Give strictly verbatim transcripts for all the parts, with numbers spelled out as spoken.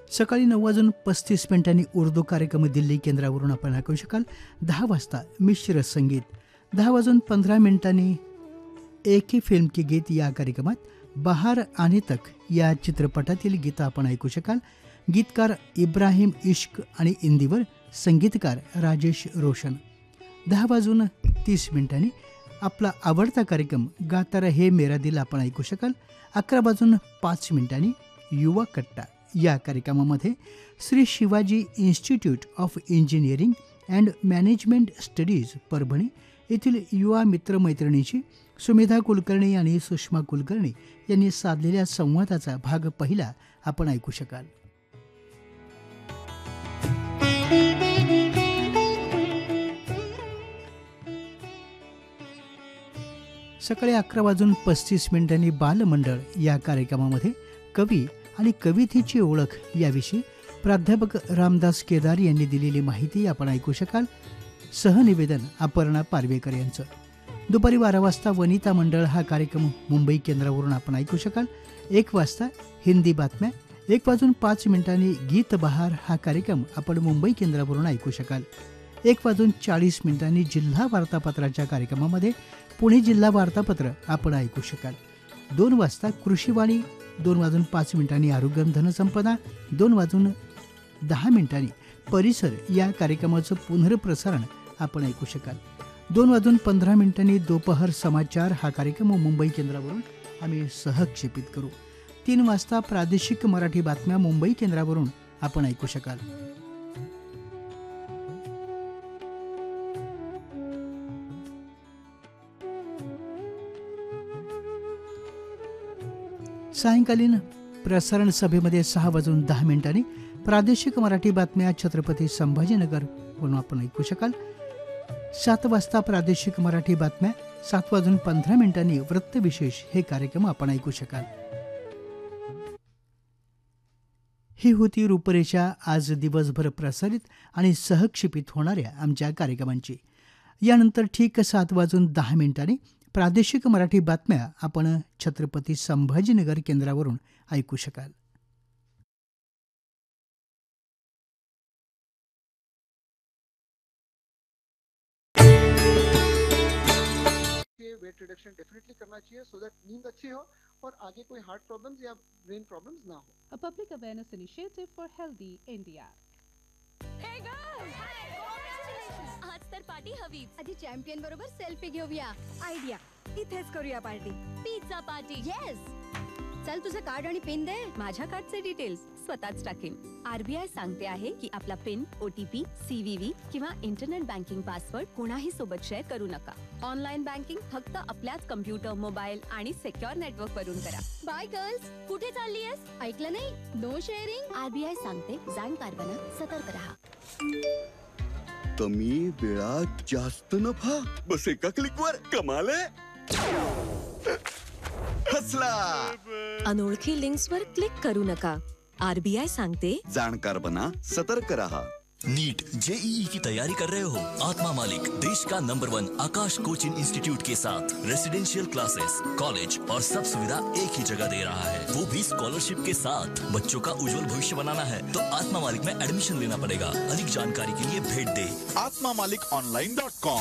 सकाळी नऊ वाजून पस्तीस मिनिटांनी उर्दू कार्यक्रम दिल्ली केंद्रावरून आपण ऐकू शकाल. दहा वाजता मिश्र संगीत. दहा वाजून पंधरा मिनिटांनी एक ही फिल्म की गीत या कार्यक्रमात बहार आने तक या चित्रपटातील गीतं आपण ऐकू शकाल. गीतकार इब्राहिम इश्क आणि इंदीवर संगीतकार राजेश रोशन. दहा वाजून तीस मिनिटांनी आपला आवडता कार्यक्रम गाता रहे मेरा दिल आपण ऐकू शकाल. अकरा वाजून पाच मिनिटांनी युवा कट्टा या कार्यक्रमामध्ये Shri Shivaji institute of engineering and management studies Parbhani येथील युवा मित्रमैत्रिणीची सुमेधा कुलकर्णी आणि सुषमा कुलकर्णी यांनी साधलेल्या संवादाचा भाग पहिला आपण ऐकू शकाल. सकाळी अकरा वाजून पस्तीस मिनिटांनी बालमंडळ या कार्यक्रमामध्ये कवी आणि कवितेची ओळख याविषयी प्राध्यापक रामदास केदार यांनी दिलेली माहिती आपण ऐकू शकाल. सहनिवेदन अपर्णा पारवेकर यांचं. दुपारी बारा वाजता वनिता मंडळ हा कार्यक्रम मुंबई केंद्रावरून आपण ऐकू शकाल. एक वाजता हिंदी बातम्या. एक वाजून पाच मिनिटांनी गीत बहार हा कार्यक्रम आपण मुंबई केंद्रावरून ऐकू शकाल. एक वाजून चाळीस मिनिटांनी जिल्हा वार्तापत्राच्या कार्यक्रमामध्ये पुणे जिल्हा वार्तापत्र आपण ऐकू शकाल. दोन वाजता कृषीवाणी. दोन वाजून पाच मिनिटांनी आरोग्यम धनसंपदा. दोन वाजून दहा मिनिटांनी परिसर या कार्यक्रमाचं पुनर्प्रसारण आपण ऐकू शकाल. दोन वाजून पंधरा मिनिटांनी दोपहर समाचार हा कार्यक्रम मुंबई केंद्रावरून आम्ही सहक्षेपित करू. तीन वाजता प्रादेशिक मराठी बातम्या मुंबई केंद्रावरून आपण ऐकू शकाल. सायंकालीन प्रसारण सभेमध्ये सहा वाजून दहा मिनिटांनी प्रादेशिक मराठी बातम्या छत्रपती संभाजीनगर म्हणून आपण ऐकू शकाल. सात वाजता प्रादेशिक मराठी बातम्या. सात वाजून पंधरा मिनिटांनी वृत्तविशेष हे कार्यक्रम आपण ऐकू शकाल. ही होती रूपरेषा आज दिवसभर प्रसारित आणि सहक्षेपित होणाऱ्या आमच्या कार्यक्रमांची. यानंतर ठीक सात वाजून दहा मिनिटांनी प्रादेशिक मराठी बातम्या आपण छत्रपती संभाजीनगर केंद्रावरून ऐकू शकाल. वेट रिडक्शन डेफिनेटली करना चाहिए सो दैट नींद अच्छी हो और आगे कोई हार्ट प्रॉब्लम्स या ब्रेन प्रॉब्लम्स ना हो. A public awareness initiative for healthy India. Hey girls! आज तर पार्टी हवी. आधी चॅम्पियन बरोबर सेल्फी घेऊया. आयडिया, इथेच करूया पार्टी. Pizza party. येस. चल तुझं कार्ड आणि पिन दे. माझ्या कार्डचे डिटेल्स स्वतःच टाकेन. आरबीआय सांगते आहे की आपला पिन, ओटीपी, सीव्हीव्ही किंवा इंटरनेट बँकिंग पासवर्ड कोणाही सोबत शेअर करू नका. ऑनलाईन बँकिंग फक्त आपल्याच कम्प्युटर, मोबाईल आणि सिक्युअर नेटवर्क वरून करा. Bye girls. कुठे चाललीयस? ऐकलं नाही? No sharing. आरबीआय सांगते जाणकार बना, सतर्क रहा. कमी वेळात जास्त नफा. बस एका क्लिकवर कमाल आहे. हसला. अनोळखी लिंक्सवर क्लिक करू नका. आरबीआई सांगते जाणकार बना, सतर्क रहा. नीट जेईई की तैयारी कर रहे हो? आत्मा मालिक देश का नंबर वन आकाश कोचिंग इंस्टीट्यूट के साथ रेसिडेंशियल क्लासेस, कॉलेज और सब सुविधा एक ही जगह दे रहा है, वो भी स्कॉलरशिप के साथ. बच्चों का उज्जवल भविष्य बनाना है तो आत्मा मालिक में एडमिशन लेना पड़ेगा. अधिक जानकारी के लिए भेंट दे आत्मा मालिक online dot com.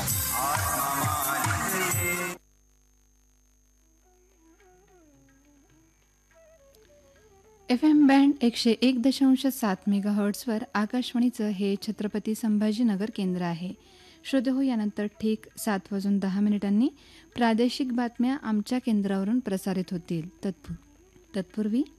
F M band एकशे एक दशांश सात मेगा हर्ट्सवर आकाशवाणीचं हे छत्रपती संभाजीनगर केंद्र आहे. श्रोते हो, यानंतर ठीक सात वाजून दहा मिनिटांनी प्रादेशिक बातम्या आमच्या केंद्रावरून प्रसारित होतील. तत्पूर्वी तत्पूर्वी